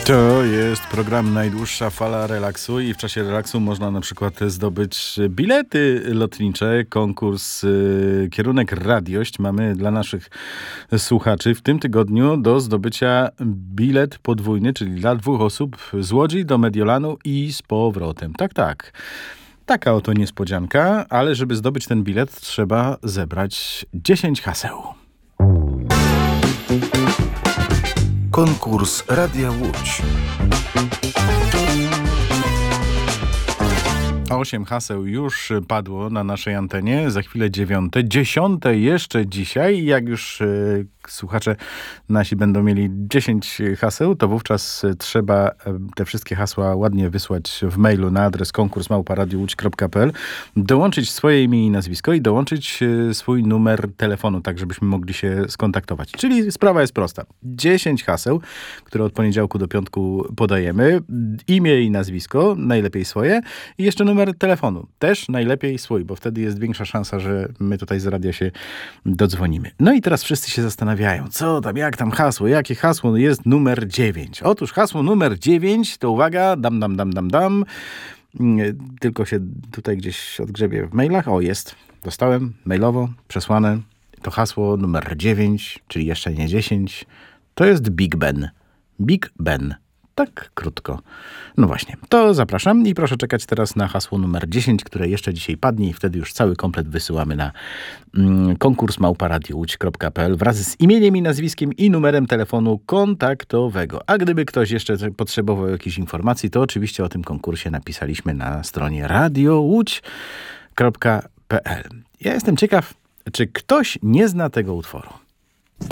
To jest program Najdłuższa Fala Relaksu i w czasie relaksu można na przykład zdobyć bilety lotnicze, konkurs Kierunek Radiość. Mamy dla naszych słuchaczy w tym tygodniu do zdobycia bilet podwójny, czyli dla 2 osób z Łodzi do Mediolanu i z powrotem. Tak. Taka oto niespodzianka, ale żeby zdobyć ten bilet trzeba zebrać 10 haseł. Konkurs Radia Łódź. 8 haseł już padło na naszej antenie, za chwilę 9. 10 jeszcze dzisiaj. Jak już słuchacze nasi będą mieli 10 haseł, to wówczas trzeba te wszystkie hasła ładnie wysłać w mailu na adres konkurs@radiowódź.pl, dołączyć swoje imię i nazwisko i dołączyć swój numer telefonu, tak żebyśmy mogli się skontaktować. Czyli sprawa jest prosta. 10 haseł, które od poniedziałku do piątku podajemy. Imię i nazwisko, najlepiej swoje. I jeszcze numer telefonu. Też najlepiej swój, bo wtedy jest większa szansa, że my tutaj z radia się dodzwonimy. No i teraz wszyscy się zastanawiają, co tam, jak tam hasło, jakie hasło jest numer 9. Otóż hasło numer 9 to uwaga, dam. Tylko się tutaj gdzieś odgrzebię w mailach. O, jest. Dostałem mailowo, przesłane. To hasło numer 9, czyli jeszcze nie 10. To jest Big Ben. Big Ben. Tak krótko. No właśnie, to zapraszam i proszę czekać teraz na hasło numer 10, które jeszcze dzisiaj padnie i wtedy już cały komplet wysyłamy na konkurs@radiowódź.pl wraz z imieniem i nazwiskiem i numerem telefonu kontaktowego. A gdyby ktoś jeszcze potrzebował jakichś informacji, to oczywiście o tym konkursie napisaliśmy na stronie radiowódź.pl. Ja jestem ciekaw, czy ktoś nie zna tego utworu.